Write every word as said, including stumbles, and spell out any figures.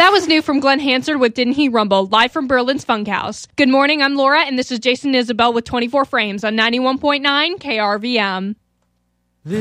That was new from Glenn Hansard with Didn't He Rumble, live from Berlin's Funkhouse. Good morning, I'm Laura, and this is Jason Isabel with twenty-four Frames on ninety-one point nine K R V M.